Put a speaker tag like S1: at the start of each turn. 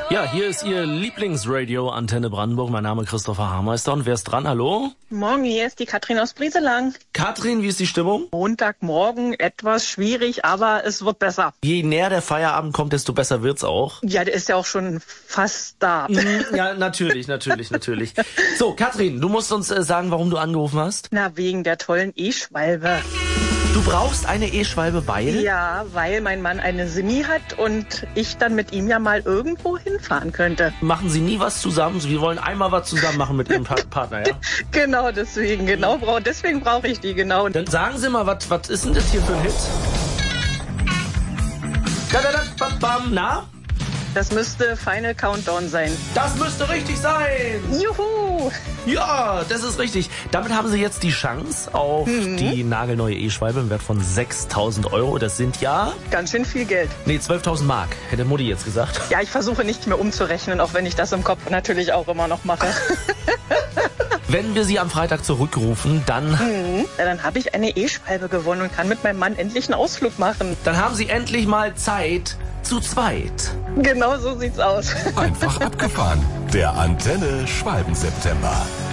S1: Ja, hier ist Ihr Lieblingsradio Antenne Brandenburg. Mein Name ist Christopher Hameister. Und wer ist dran? Hallo?
S2: Morgen, hier ist die Katrin aus Brieselang.
S1: Katrin, wie ist die Stimmung?
S2: Montagmorgen etwas schwierig, aber es wird besser.
S1: Je näher der Feierabend kommt, desto besser wird's auch.
S2: Ja, der ist ja auch schon fast da.
S1: Ja, natürlich. So, Katrin, du musst uns sagen, warum du angerufen hast.
S2: Na, wegen der tollen E-Schwalbe.
S1: Du brauchst eine E-Schwalbe, weil?
S2: Ja, weil mein Mann eine Simi hat und ich dann mit ihm ja mal irgendwo hinfahren könnte.
S1: Machen Sie nie was zusammen? Wir wollen einmal was zusammen machen mit Ihrem Partner, ja?
S2: Genau, deswegen brauche ich die, genau.
S1: Dann sagen Sie mal, was ist denn das hier für ein Hit? Na?
S2: Das müsste Final Countdown sein.
S1: Das müsste richtig sein!
S2: Juhu!
S1: Ja, das ist richtig. Damit haben Sie jetzt die Chance auf die nagelneue E-Schwalbe im Wert von 6.000 €. Das sind ja...
S2: Ganz schön viel Geld.
S1: Nee, 12.000 Mark, hätte Mutti jetzt gesagt.
S2: Ja, ich versuche nicht mehr umzurechnen, auch wenn ich das im Kopf natürlich auch immer noch mache.
S1: Wenn wir Sie am Freitag zurückrufen, dann...
S2: Ja, dann habe ich eine E-Schwalbe gewonnen und kann mit meinem Mann endlich einen Ausflug machen.
S1: Dann haben Sie endlich mal Zeit zu zweit.
S2: Genau so sieht's aus.
S3: Einfach abgefahren. Der Antenne Schwalben-September.